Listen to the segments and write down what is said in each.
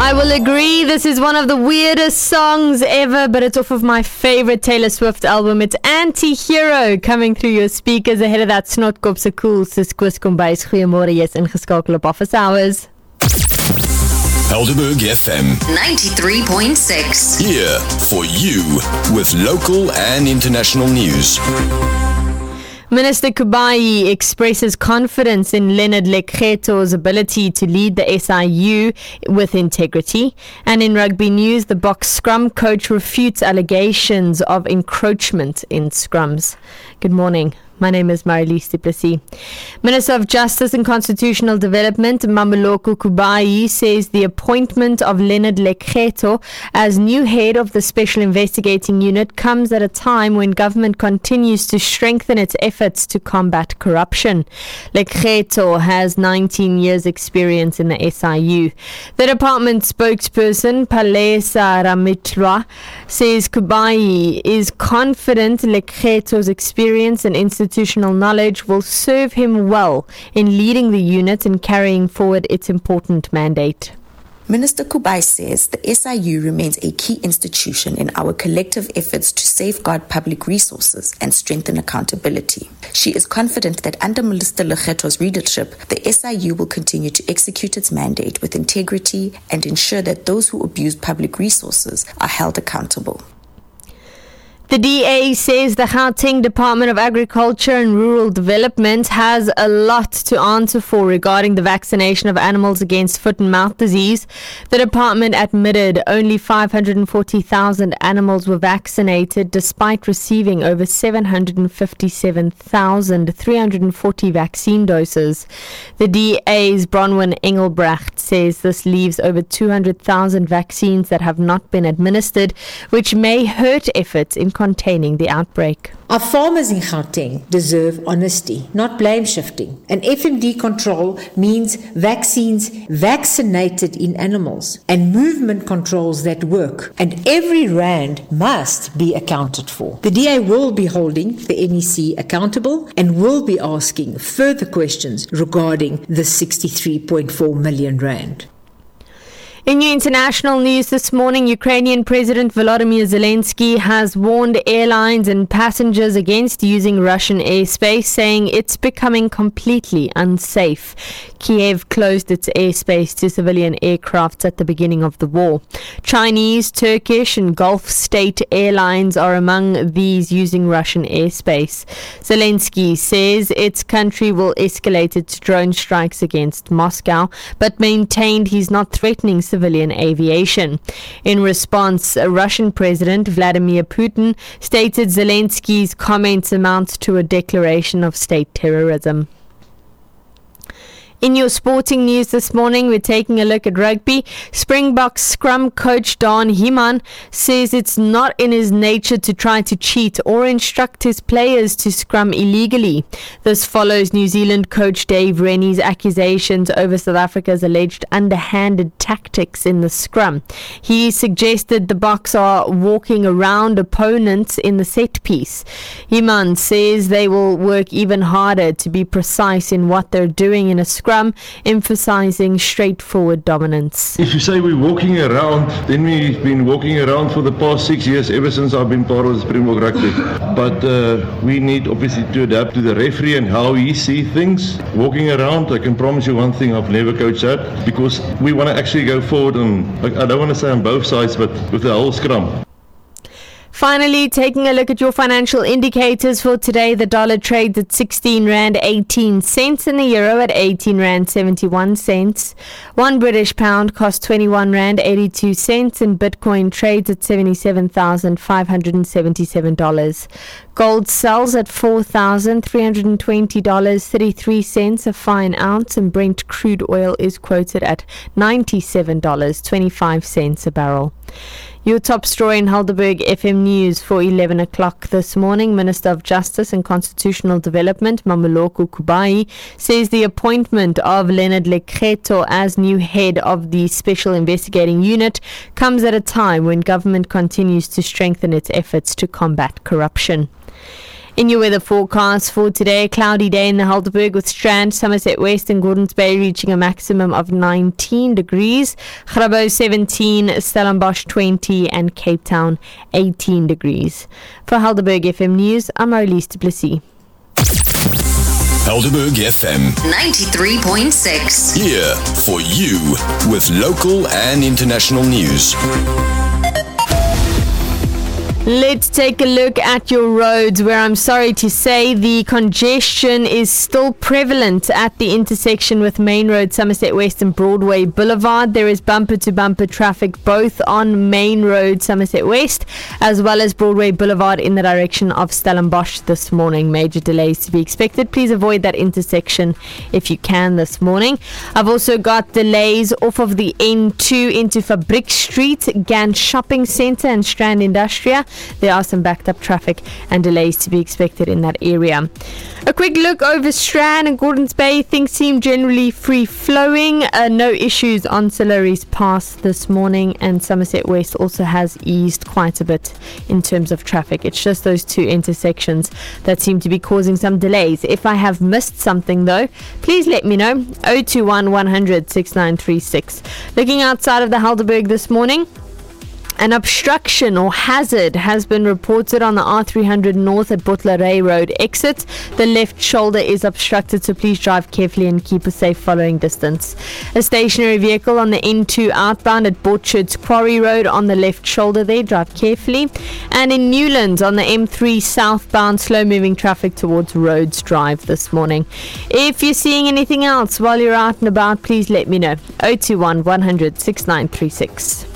I will agree, this is one of the weirdest songs ever, but it's off of my favorite Taylor Swift album. It's Anti-Hero coming through your speakers ahead of that Snotkopse Cool Sisquis Kombuis. Goeiemôre, jy's ingeskakel op Office Hours. Helderberg FM 93.6. here for you with local and international news. Minister Kubai expresses confidence in Leonard Lekheto's ability to lead the SIU with integrity. And in rugby news, the Boks scrum coach refutes allegations of encroachment in scrums. Good morning. My name is Marilise du Plessis. Minister of Justice and Constitutional Development, Mamoloko Kubai, says the appointment of Leonard Lekheto as new head of the Special Investigating Unit comes at a time when government continues to strengthen its efforts to combat corruption. Lekheto has 19 years' experience in the SIU. The department spokesperson, Palesa Ramitlwa, says Kubai is confident Lekheto's experience and institutional knowledge will serve him well in leading the unit and carrying forward its important mandate. Minister Kubai says the SIU remains a key institution in our collective efforts to safeguard public resources and strengthen accountability. She is confident that under Minister Lekheto's leadership, the SIU will continue to execute its mandate with integrity and ensure that those who abuse public resources are held accountable. The DA says the Gauteng Department of Agriculture and Rural Development has a lot to answer for regarding the vaccination of animals against foot and mouth disease. The department admitted only 540,000 animals were vaccinated despite receiving over 757,340 vaccine doses. The DA's Bronwyn Engelbrecht says this leaves over 200,000 vaccines that have not been administered, which may hurt efforts in containing the outbreak. Our farmers in Gauteng deserve honesty, not blame shifting. And FMD control means vaccines vaccinated in animals and movement controls that work. And every rand must be accounted for. The DA will be holding the NEC accountable and will be asking further questions regarding the 63.4 million rand. In new international news this morning, Ukrainian President Volodymyr Zelensky has warned airlines and passengers against using Russian airspace, saying it's becoming completely unsafe. Kiev closed its airspace to civilian aircrafts at the beginning of the war. Chinese, Turkish and Gulf state airlines are among these using Russian airspace. Zelensky says its country will escalate its drone strikes against Moscow, but maintained he's not threatening civilian aviation. In response, Russian President Vladimir Putin stated Zelensky's comments amount to a declaration of state terrorism. In your sporting news this morning, we're taking a look at rugby. Springboks scrum coach Don Heeman says it's not in his nature to try to cheat or instruct his players to scrum illegally. This follows New Zealand coach Dave Rennie's accusations over South Africa's alleged underhanded tactics in the scrum. He suggested the Boks are walking around opponents in the set piece. Heeman says they will work even harder to be precise in what they're doing in a scrum, emphasizing straightforward dominance. If you say we're walking around, then we've been walking around for the past 6 years, ever since I've been part of the Springbok Rugby. But we need obviously to adapt to the referee and how he sees things. Walking around, I can promise you one thing, I've never coached that, because we want to actually go forward on, I don't want to say on both sides, but with the whole scrum. Finally, taking a look at your financial indicators for today, the dollar trades at 16 Rand 18 cents and the euro at 18 Rand 71 cents. 1 British pound costs 21 Rand 82 cents and Bitcoin trades at $77,577. Gold sells at $4,320.33 a fine ounce, and Brent crude oil is quoted at $97.25 a barrel. Your top story in Helderberg FM News for 11 o'clock this morning. Minister of Justice and Constitutional Development, Mamoloko Kubai, says the appointment of Leonard Lekheto as new head of the Special Investigating Unit comes at a time when government continues to strengthen its efforts to combat corruption. In your weather forecast for today, cloudy day in the Helderberg with Strand, Somerset West and Gordons Bay reaching a maximum of 19 degrees. Grabouw 17, Stellenbosch 20 and Cape Town 18 degrees. For Helderberg FM News, I'm Marlies du Plessis. Helderberg FM 93.6. here for you with local and international news. Let's take a look at your roads, where I'm sorry to say the congestion is still prevalent at the intersection with Main Road, Somerset West and Broadway Boulevard. There is bumper-to-bumper traffic both on Main Road, Somerset West, as well as Broadway Boulevard in the direction of Stellenbosch this morning. Major delays to be expected. Please avoid that intersection if you can this morning. I've also got delays off of the N2 into Fabriek Street, Gant Shopping Centre and Strand Industria. There are some backed up traffic and delays to be expected in that area. A quick look over Strand and Gordons Bay. Things seem generally free flowing. No issues on Sillery's Pass this morning, and Somerset West also has eased quite a bit in terms of traffic. It's just those two intersections that seem to be causing some delays. If I have missed something though, please let me know. 021 100 6936. Looking outside of the Helderberg this morning, an obstruction or hazard has been reported on the R300 North at Butler Road exit. The left shoulder is obstructed, so please drive carefully and keep a safe following distance. A stationary vehicle on the N2 outbound at Borchard's Quarry Road on the left shoulder there, drive carefully. And in Newlands on the M3 southbound, slow moving traffic towards Rhodes Drive this morning. If you're seeing anything else while you're out and about, please let me know. 021 100 6936.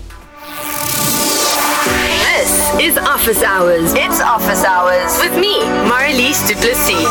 This is Office Hours. It's Office Hours with me, Marlies du Plessis.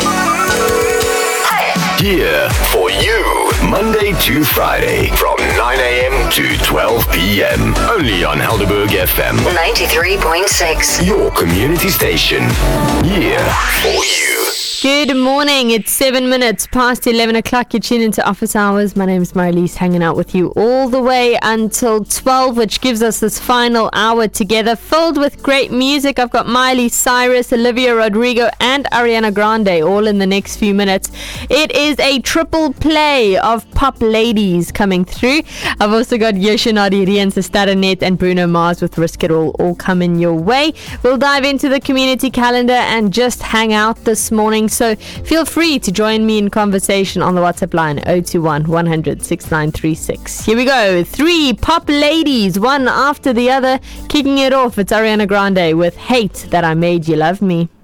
Here for you, Monday to Friday from 9 a.m. to 12 p.m. Only on Helderberg FM 93.6. your community station. Here for you. Good morning. It's 7 minutes past 11 o'clock. You're tuned into Office Hours. My name is Marlies, hanging out with you all the way until 12, which gives us this final hour together filled with great music. I've got Miley Cyrus, Olivia Rodrigo and Ariana Grande all in the next few minutes. It is a triple play of pop ladies coming through. I've also got Yoshinari Rian, Staranet and Bruno Mars with Risk It All coming your way. We'll dive into the community calendar and just hang out this morning. So feel free to join me in conversation on the WhatsApp line 021 100 6936. Here we go. 3 pop ladies, one after the other. Kicking it off, it's Ariana Grande with Hate That I Made You Love Me.